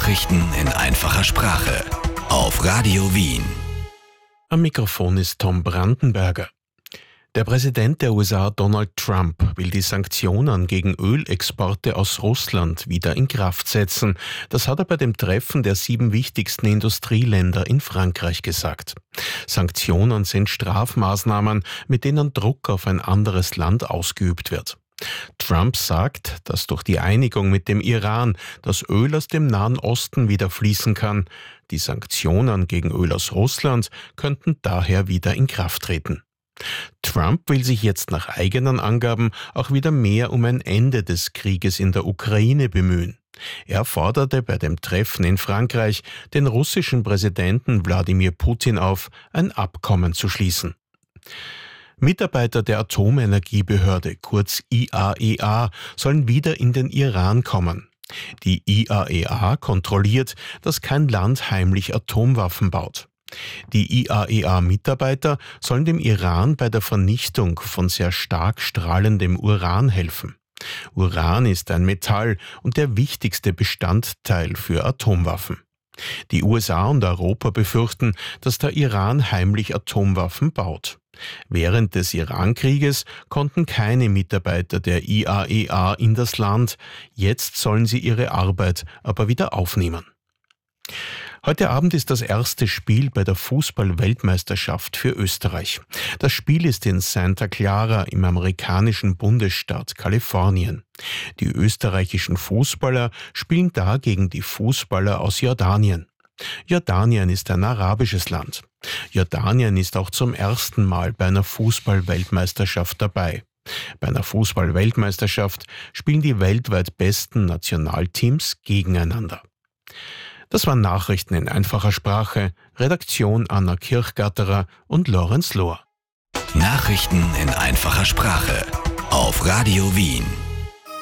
Nachrichten in einfacher Sprache auf Radio Wien. Am Mikrofon ist Tom Brandenberger. Der Präsident der USA, Donald Trump, will die Sanktionen gegen Ölexporte aus Russland wieder in Kraft setzen. Das hat er bei dem Treffen der 7 wichtigsten Industrieländer in Frankreich gesagt. Sanktionen sind Strafmaßnahmen, mit denen Druck auf ein anderes Land ausgeübt wird. Trump sagt, dass durch die Einigung mit dem Iran das Öl aus dem Nahen Osten wieder fließen kann. Die Sanktionen gegen Öl aus Russland könnten daher wieder in Kraft treten. Trump will sich jetzt nach eigenen Angaben auch wieder mehr um ein Ende des Krieges in der Ukraine bemühen. Er forderte bei dem Treffen in Frankreich den russischen Präsidenten Wladimir Putin auf, ein Abkommen zu schließen. Mitarbeiter der Atomenergiebehörde, kurz IAEA, sollen wieder in den Iran kommen. Die IAEA kontrolliert, dass kein Land heimlich Atomwaffen baut. Die IAEA-Mitarbeiter sollen dem Iran bei der Vernichtung von sehr stark strahlendem Uran helfen. Uran ist ein Metall und der wichtigste Bestandteil für Atomwaffen. Die USA und Europa befürchten, dass der Iran heimlich Atomwaffen baut. Während des Iran-Krieges konnten keine Mitarbeiter der IAEA in das Land. Jetzt sollen sie ihre Arbeit aber wieder aufnehmen. Heute Abend ist das erste Spiel bei der Fußball-Weltmeisterschaft für Österreich. Das Spiel ist in Santa Clara im amerikanischen Bundesstaat Kalifornien. Die österreichischen Fußballer spielen da gegen die Fußballer aus Jordanien. Jordanien ist ein arabisches Land. Jordanien ist auch zum ersten Mal bei einer Fußball-Weltmeisterschaft dabei. Bei einer Fußball-Weltmeisterschaft spielen die weltweit besten Nationalteams gegeneinander. Das waren Nachrichten in einfacher Sprache, Redaktion Anna Kirchgatterer und Lorenz Lohr. Nachrichten in einfacher Sprache auf Radio Wien.